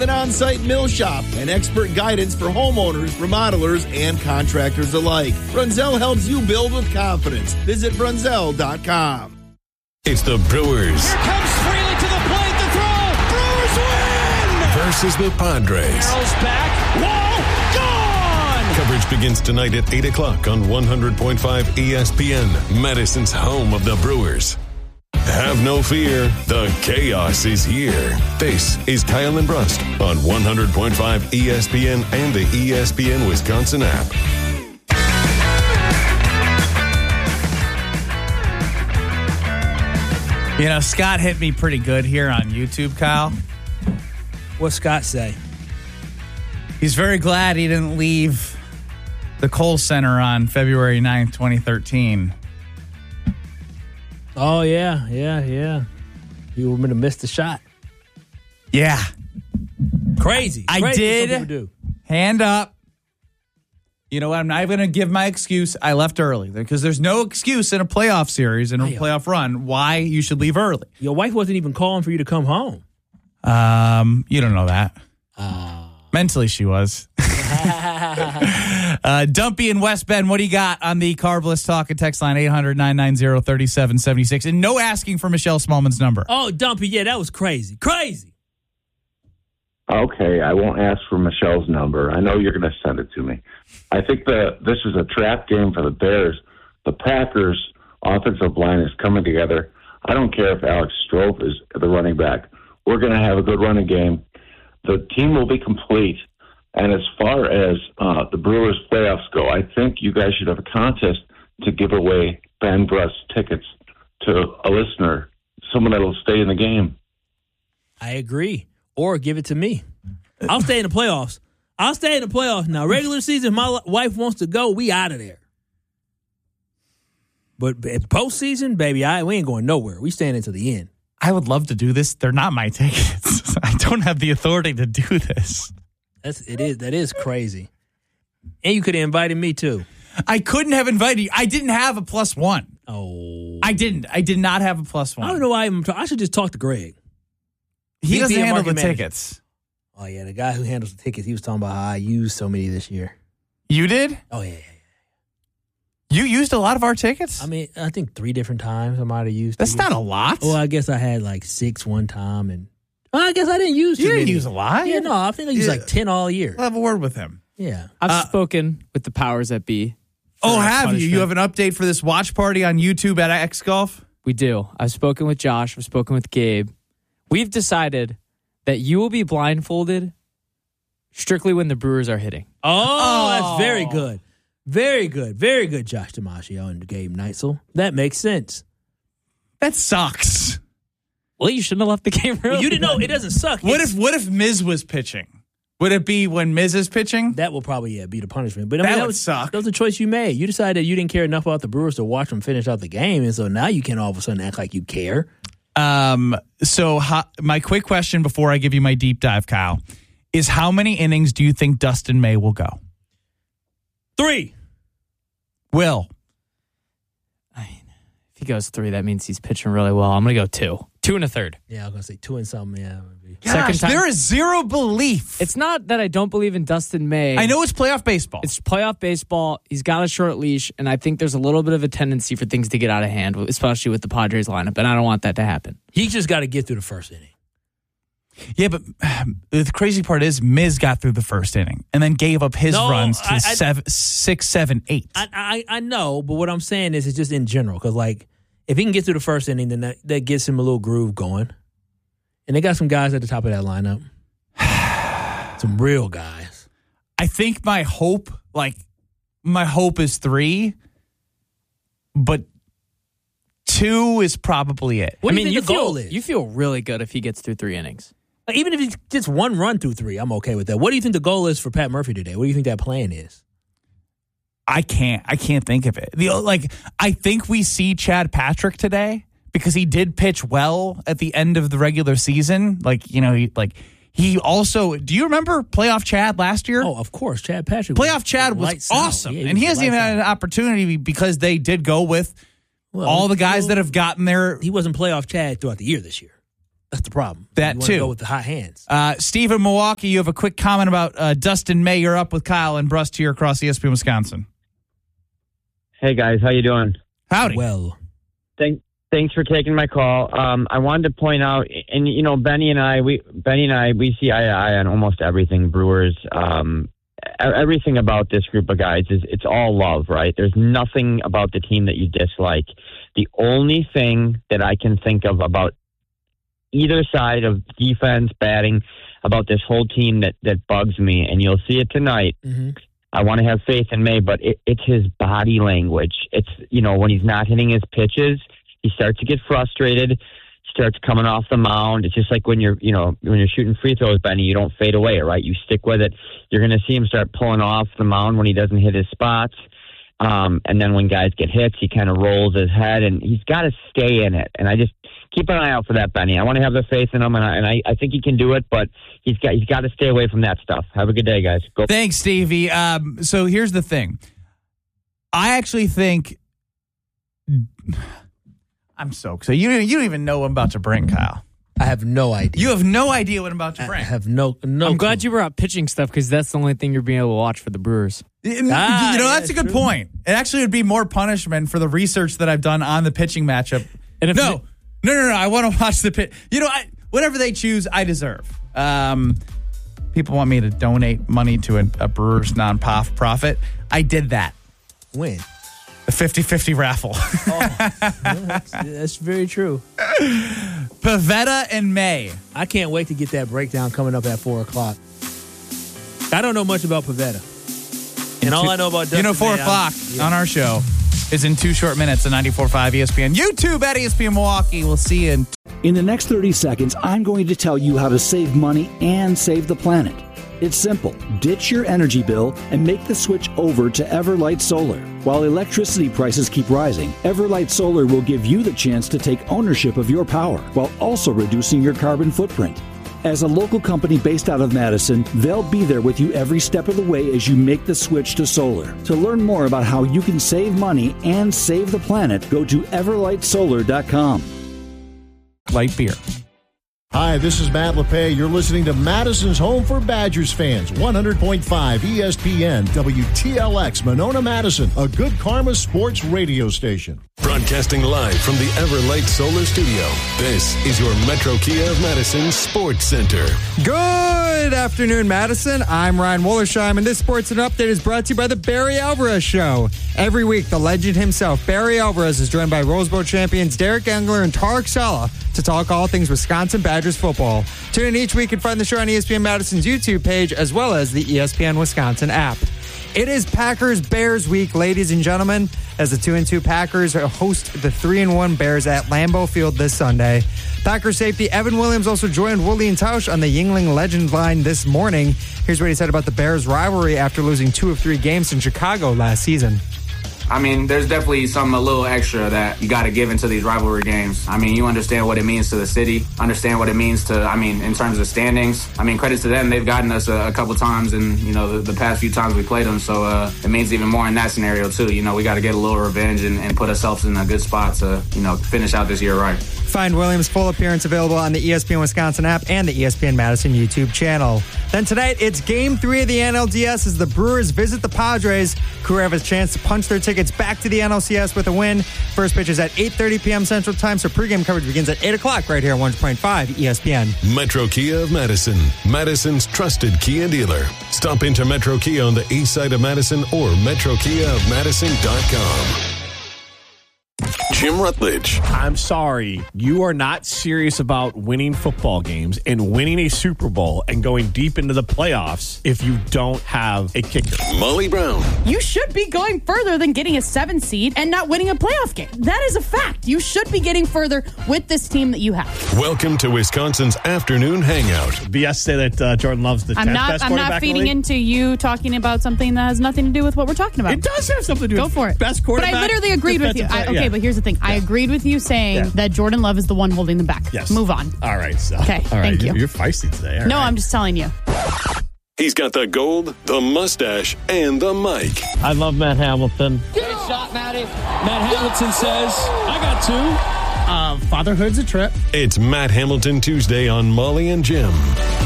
an on-site mill shop, and expert guidance for homeowners, remodelers, and contractors alike. Brunzell helps you build with confidence. Visit Brunzell.com. It's the Brewers. Here comes Freely to the plate, the throw. Brewers win! Versus the Padres. Carroll's back. Wall gone! Coverage begins tonight at 8 o'clock on 100.5 ESPN, Madison's home of the Brewers. Have no fear, the chaos is here. This is Kyle and Brust on 100.5 ESPN and the ESPN Wisconsin app. You know, Scott hit me pretty good here on YouTube, Kyle. What's Scott say? He's very glad he didn't leave the Kohl Center on February 9th, 2013. Oh, yeah. You would have missed the shot. Yeah. Crazy. I Crazy did. what some people do. Hand up. You know what? I'm not going to give my excuse. I left early because there's no excuse in a playoff series and a playoff run why you should leave early. Your wife wasn't even calling for you to come home. You don't know that. Mentally, she was. Dumpy in West Bend, what do you got on the Carbless Talk and Text line 800-990-3776? And no asking for Michelle Smallman's number. Oh, Dumpy, yeah, that was crazy. Crazy. Okay, I won't ask for Michelle's number. I know you're going to send it to me. I think this is a trap game for the Bears. The Packers' offensive line is coming together. I don't care if Alex Strofe is the running back. We're going to have a good running game. The team will be complete. And as far as the Brewers playoffs go, I think you guys should have a contest to give away Ben Brust tickets to a listener, someone that will stay in the game. I agree. Or give it to me. I'll stay in the playoffs. Now, regular season, my wife wants to go, we out of there. But postseason, baby, we ain't going nowhere. We staying until the end. I would love to do this. They're not my tickets. I don't have the authority to do this. That is crazy. And you could have invited me, too. I couldn't have invited you. I didn't have a +1. Oh. I didn't. I did not have a +1. I don't know why I should just talk to Greg. He doesn't handle the manager. tickets. Oh, yeah, the guy who handles the tickets, he was talking about how I used so many this year. You did? Oh, yeah. You used a lot of our tickets? I mean, I think 3 different times I might have used That's tickets. not a lot. Well, I guess I had like 6 one time, and I guess I didn't use You too didn't many. use a lot? Yeah, no, I think I used like 10 all year. I'll have a word with him. Yeah. I've spoken with the powers that be. Oh, have you? You have an update for this watch party on YouTube at X Golf? We do. I've spoken with Josh. I've spoken with Gabe. We've decided that you will be blindfolded strictly when the Brewers are hitting. Oh, that's very good. Very good. Very good, Josh DiMaggio and Gabe Neitzel. That makes sense. That sucks. Well, you shouldn't have left the game early. Well, you didn't know. It doesn't suck. What if Miz was pitching? Would it be when Miz is pitching? That will probably, be the punishment. But I mean, that would suck. That was a choice you made. You decided you didn't care enough about the Brewers to watch them finish out the game, and so now you can all of a sudden act like you care. So my quick question before I give you my deep dive, Kyle, is how many innings do you think Dustin May will go? 3. Will. If he goes 3, that means he's pitching really well. I'm going to go 2. 2 1/3. Yeah, I was going to say 2 and something. Yeah. Gosh, Second time. there is zero belief. It's not that I don't believe in Dustin May. I know it's playoff baseball. It's playoff baseball. He's got a short leash, and I think there's a little bit of a tendency for things to get out of hand, especially with the Padres lineup, and I don't want that to happen. He just got to get through the first inning. Yeah, but the crazy part is Miz got through the first inning and then gave up his runs to 6, 7, 8. I know, but what I'm saying is it's just in general. Because, like, if he can get through the first inning, then that gets him a little groove going. And they got some guys at the top of that lineup. Some real guys. I think my hope is 3, but 2 is probably it. What do you think the goal is? You feel really good if he gets through 3 innings. Like, even if he gets one run through 3, I'm okay with that. What do you think the goal is for Pat Murphy today? What do you think that plan is? I can't think of it. I think we see Chad Patrick today because he did pitch well at the end of the regular season. He also, do you remember playoff Chad last year? Oh, of course. Chad Patrick. Playoff Chad was awesome. Yeah, and he hasn't even had an opportunity because they did go with all the guys that have gotten there. He wasn't playoff Chad throughout the year this year. That's the problem. That you wanna too. Go with the hot hands. Steve in Milwaukee, you have a quick comment about Dustin May. You're up with Kyle and Brust here across ESPN Wisconsin. Hey guys, how you doing? Howdy. Well, Thanks for taking my call. I wanted to point out, and you know, Benny and I, we see eye to eye on almost everything Brewers. Everything about this group of guys it's all love, right? There's nothing about the team that you dislike. The only thing that I can think of about either side of defense, batting, about this whole team that bugs me, and you'll see it tonight. mm-hmm. I want to have faith in May, but it's his body language. It's, you know, when he's not hitting his pitches, he starts to get frustrated, starts coming off the mound. It's just like when you're shooting free throws, Benny, you don't fade away, right? You stick with it. You're going to see him start pulling off the mound when he doesn't hit his spots. And then when guys get hits, he kind of rolls his head, and he's got to stay in it. And I just keep an eye out for that, Benny. I want to have the faith in him, and I think he can do it, but he's got to stay away from that stuff. Have a good day, guys. Go. Thanks, Stevie. So here's the thing. I actually think I'm so excited. You don't even know what I'm about to bring, Kyle. I have no idea. You have no idea what I'm about to bring. I have no. I'm glad you brought pitching stuff because that's the only thing you're being able to watch for the Brewers. That's a good point. It actually would be more punishment for the research that I've done on the pitching matchup. And if No. I want to watch the pitch. You know, whatever they choose, I deserve. People want me to donate money to a Brewers non-profit. I did that. When? The 50-50 raffle. That's very true. Pavetta and May. I can't wait to get that breakdown coming up at 4 o'clock. I don't know much about Pavetta. And all I know about Dustin 4 May, o'clock on our show is in 2 short minutes on 94.5 ESPN. YouTube at ESPN Milwaukee. We'll see you In the next 30 seconds, I'm going to tell you how to save money and save the planet. It's simple. Ditch your energy bill and make the switch over to Everlight Solar. While electricity prices keep rising, Everlight Solar will give you the chance to take ownership of your power while also reducing your carbon footprint. As a local company based out of Madison, they'll be there with you every step of the way as you make the switch to solar. To learn more about how you can save money and save the planet, go to everlightsolar.com. light beer. Hi, this is Matt LePay. You're listening to Madison's Home for Badgers fans, 100.5 ESPN, WTLX, Monona, Madison, a good karma sports radio station. Broadcasting live from the Everlight Solar Studio, this is your Metro Kia of Madison Sports Center. Good afternoon, Madison. I'm Ryan Wollersheim, and this Sports and Update is brought to you by the Barry Alvarez Show. Every week, the legend himself, Barry Alvarez, is joined by Rose Bowl champions Derek Engler and Tarek Sala to talk all things Wisconsin Badgers football. Tune in each week and find the show on ESPN Madison's YouTube page as well as the ESPN Wisconsin app. It is Packers-Bears week, ladies and gentlemen, as the 2-2 Packers host the 3-1 Bears at Lambeau Field this Sunday. Packers safety Evan Williams also joined Woolley and Tausch on the Yuengling Legend line this morning. Here's what he said about the Bears' rivalry after losing 2 of 3 games in Chicago last season. I mean, there's definitely something a little extra that you got to give into these rivalry games. I mean, you understand what it means to the city, understand what it means to, I mean, in terms of standings. I mean, credit to them. They've gotten us a couple times in, you know, the past few times we played them. So it means even more in that scenario, too. You know, we got to get a little revenge and put ourselves in a good spot to, you know, finish out this year right. Find Williams' full appearance available on the ESPN Wisconsin app and the ESPN Madison YouTube channel. Then tonight, it's Game 3 of the NLDS as the Brewers visit the Padres. Crew have a chance to punch their tickets back to the NLCS with a win. First pitch is at 8:30 p.m. Central Time, so pregame coverage begins at 8 o'clock right here on 100.5 ESPN. Metro Kia of Madison, Madison's trusted Kia dealer. Stop into Metro Kia on the east side of Madison or metrokiaofmadison.com. Jim Rutledge. I'm sorry. You are not serious about winning football games and winning a Super Bowl and going deep into the playoffs if you don't have a kicker. Molly Brown. You should be going further than getting a 7 seed and not winning a playoff game. That is a fact. You should be getting further with this team that you have. Welcome to Wisconsin's afternoon hangout. BS say that Jordan Love's the 10th best quarterback I'm not feeding into you talking about something that has nothing to do with what we're talking about. It does have something to do with Go for it. Best quarterback. But I literally agreed with you. But here's the thing. I agreed with you saying that Jordan Love is the one holding them back. Yes. Move on. All right. So. Okay. All right. Thank you. You're feisty today. All no, right. I'm just telling you. He's got the gold, the mustache, and the mic. I love Matt Hamilton. Great shot, Matty. Matt Hamilton says, I got 2. Fatherhood's a trip. It's Matt Hamilton Tuesday on Molly and Jim.